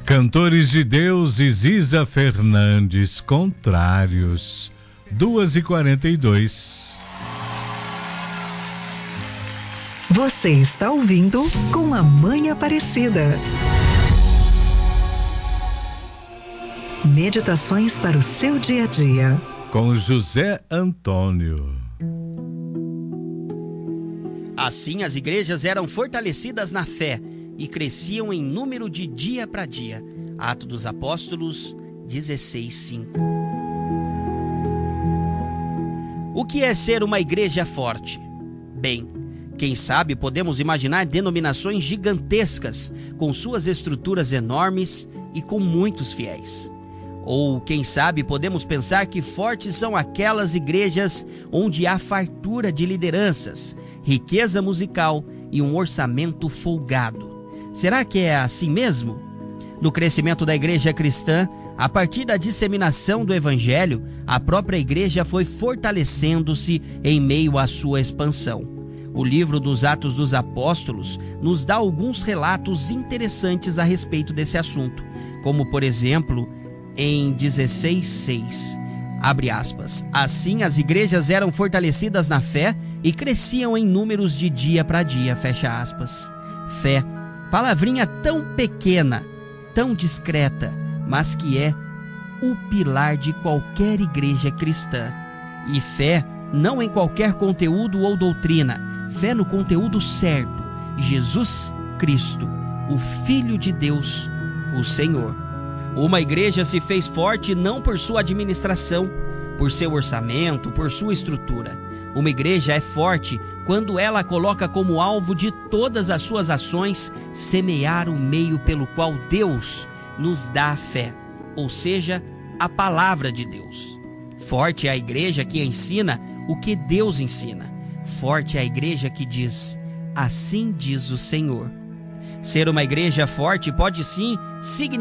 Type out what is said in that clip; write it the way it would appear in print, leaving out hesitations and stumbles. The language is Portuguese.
Cantores de Deus e Ziza Fernandes, Contrários, 2h42. Você está ouvindo Com a Mãe Aparecida. Meditações para o seu dia a dia. Com José Antônio. Assim, as igrejas eram fortalecidas na fé e cresciam em número de dia para dia. Atos dos Apóstolos 16:5. O que é ser uma igreja forte? Bem, quem sabe podemos imaginar denominações gigantescas, com suas estruturas enormes e com muitos fiéis. Ou, quem sabe, podemos pensar que fortes são aquelas igrejas onde há fartura de lideranças, riqueza musical e um orçamento folgado. Será que é assim mesmo? No crescimento da igreja cristã, a partir da disseminação do evangelho, a própria igreja foi fortalecendo-se em meio à sua expansão. O livro dos Atos dos Apóstolos nos dá alguns relatos interessantes a respeito desse assunto, como, por exemplo, em 16:6, abre aspas, assim as igrejas eram fortalecidas na fé e cresciam em números de dia para dia, fecha aspas. Fé, palavrinha tão pequena, tão discreta, mas que é o pilar de qualquer igreja cristã. E fé não em qualquer conteúdo ou doutrina, fé no conteúdo certo, Jesus Cristo, o Filho de Deus, o Senhor. Uma igreja se fez forte não por sua administração, por seu orçamento, por sua estrutura. Uma igreja é forte quando ela coloca como alvo de todas as suas ações semear o meio pelo qual Deus nos dá a fé, ou seja, a palavra de Deus. Forte é a igreja que ensina o que Deus ensina. Forte é a igreja que diz, assim diz o Senhor. Ser uma igreja forte pode sim significar